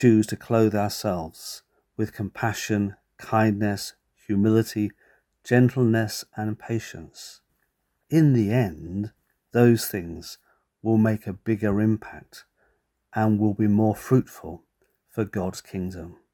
choose to clothe ourselves with compassion, kindness, humility, gentleness, and patience, in the end, those things will make a bigger impact and will be more fruitful for God's kingdom.